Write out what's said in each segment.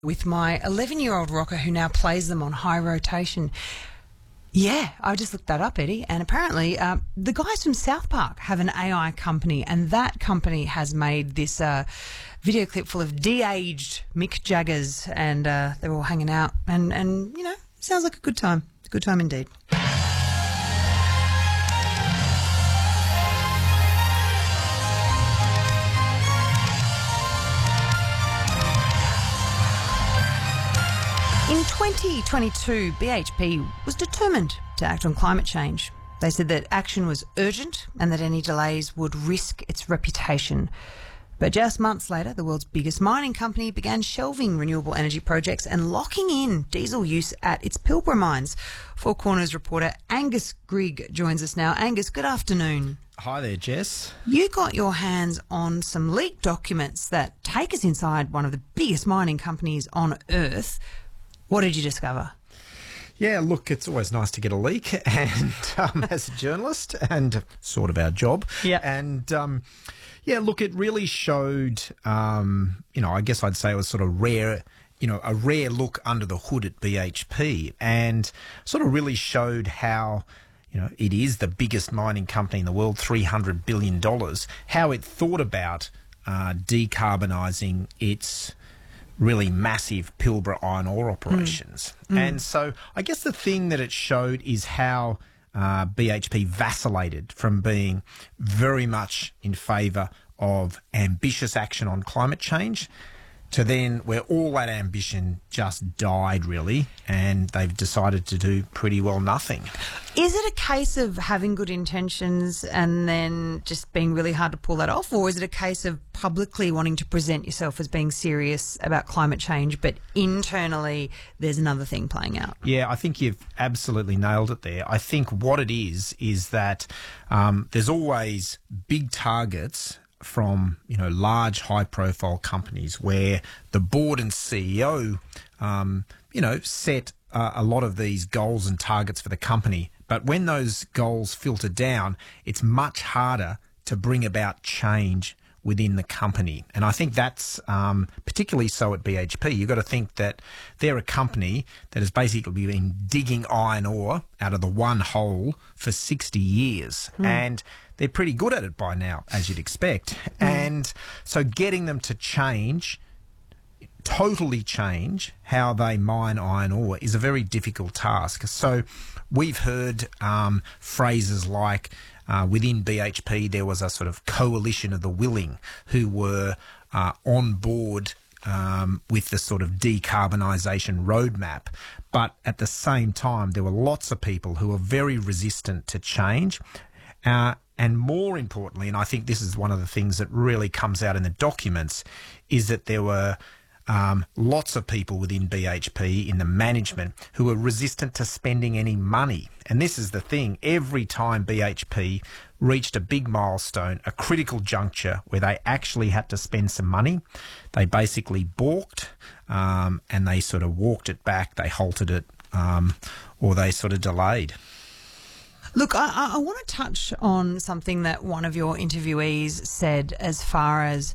with my 11-year-old rocker who now plays them on high rotation. Yeah, I just looked that up, Eddie, and apparently the guys from South Park have an AI company, and that company has made this video clip full of de-aged Mick Jaggers, and they're all hanging out, and you know, sounds like a good time. It's a good time indeed. In 2022, BHP was determined to act on climate change. They said that action was urgent and that any delays would risk its reputation. But just months later, the world's biggest mining company began shelving renewable energy projects and locking in diesel use at its Pilbara mines. Four Corners reporter Angus Grigg joins us now. Angus, good afternoon. Hi there, Jess. You got your hands on some leaked documents that take us inside one of the biggest mining companies on Earth. What did you discover? Yeah, look, it's always nice to get a leak, and as a journalist, and sort of our job. Yeah. And yeah, look, it really showed. I guess I'd say it was sort of rare. A rare look under the hood at BHP, and sort of really showed how. It is the biggest mining company in the world, $300 billion. How it thought about decarbonising its really massive Pilbara iron ore operations. And so I guess the thing that it showed is how BHP vacillated from being very much in favour of ambitious action on climate change to then where all that ambition just died, really, and they've decided to do pretty well nothing. Is it a case of having good intentions and then just being really hard to pull that off, or is it a case of publicly wanting to present yourself as being serious about climate change, but internally there's another thing playing out? Yeah, I think you've absolutely nailed it there. I think what it is that there's always big targets from large high-profile companies where the board and CEO set a lot of these goals and targets for the company. But when those goals filter down, it's much harder to bring about change within the company. And I think that's particularly so at BHP. You've got to think that they're a company that has basically been digging iron ore out of the one hole for 60 years. And they're pretty good at it by now, as you'd expect. And so getting them to totally change how they mine iron ore is a very difficult task. So we've heard phrases like within BHP there was a sort of coalition of the willing who were on board with the sort of decarbonisation roadmap. But at the same time, there were lots of people who were very resistant to change. And more importantly, and I think this is one of the things that really comes out in the documents, is that there were lots of people within BHP in the management who were resistant to spending any money. And this is the thing. Every time BHP reached a big milestone, a critical juncture where they actually had to spend some money, they basically balked and they sort of walked it back, they halted it, or they sort of delayed. Look, I want to touch on something that one of your interviewees said as far as,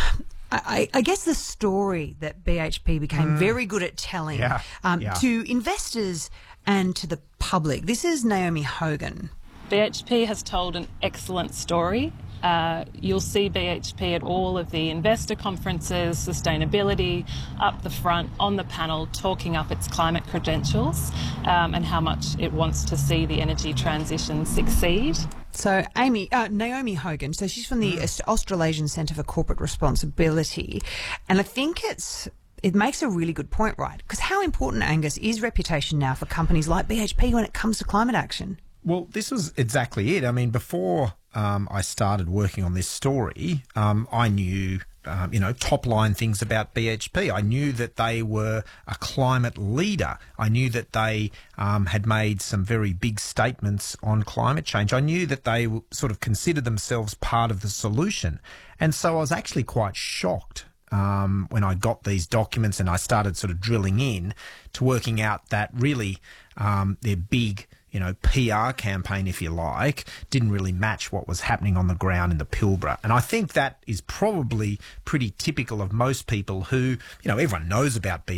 I guess, the story that BHP became very good at telling to investors and to the public. This is Naomi Hogan. BHP has told an excellent story. You'll see BHP at all of the investor conferences, sustainability, up the front, on the panel, talking up its climate credentials and how much it wants to see the energy transition succeed. So Naomi Hogan, so she's from the Australasian Centre for Corporate Responsibility, and I think it makes a really good point, right? Because how important, Angus, is reputation now for companies like BHP when it comes to climate action? Well, this was exactly it. I mean, before I started working on this story, I knew, top-line things about BHP. I knew that they were a climate leader. I knew that they had made some very big statements on climate change. I knew that they sort of considered themselves part of the solution. And so I was actually quite shocked when I got these documents and I started sort of drilling in to working out that really their big PR campaign, if you like, didn't really match what was happening on the ground in the Pilbara. And I think that is probably pretty typical of most people who, everyone knows about